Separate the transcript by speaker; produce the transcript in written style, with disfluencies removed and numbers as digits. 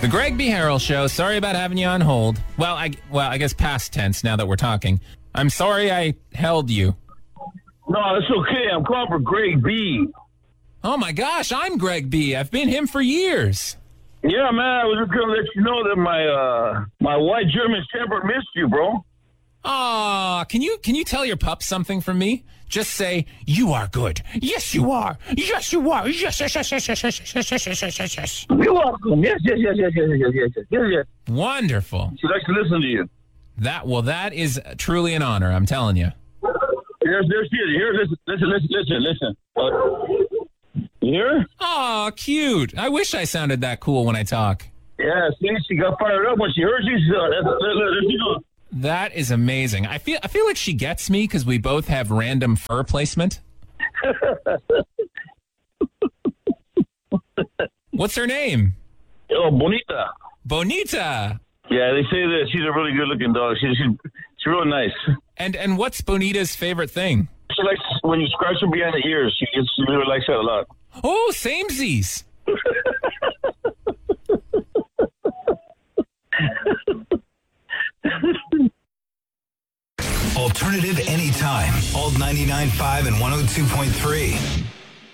Speaker 1: The Greg B. Harrell Show. Sorry about having you on hold. Well, I guess past tense now that we're talking. I'm sorry I held you.
Speaker 2: No, it's okay. I'm calling for Greg B.
Speaker 1: Oh, my gosh. I'm Greg B. I've been him for years.
Speaker 2: Yeah, man. I was just going to let you know that my white German Shepherd missed you, bro.
Speaker 1: Aw, can you tell your pup something from me? Just say, you are good. Yes, you are. Yes, you are. Yes, yes, yes, yes, yes, yes, yes, yes, yes, yes, yes, yes.
Speaker 2: You're welcome. Yes, yes, yes, yes, yes, yes, yes, yes, yes.
Speaker 1: Wonderful.
Speaker 2: She likes to listen to you.
Speaker 1: That is truly an honor, I'm telling you.
Speaker 2: There she is. Here, listen. You hear?
Speaker 1: Aw, cute. I wish I sounded that cool when I talk.
Speaker 2: Yeah, see, she got fired up when she heard you.
Speaker 1: That is amazing. I feel like she gets me because we both have random fur placement. What's her name?
Speaker 2: Oh, Bonita.
Speaker 1: Bonita.
Speaker 2: Yeah, they say that she's a really good-looking dog. She's real nice.
Speaker 1: And what's Bonita's favorite thing?
Speaker 2: She likes when you scratch her behind the ears. She really likes that a lot.
Speaker 1: Oh, samesies.
Speaker 3: Alternative anytime. Alt 99.5 and 102.3.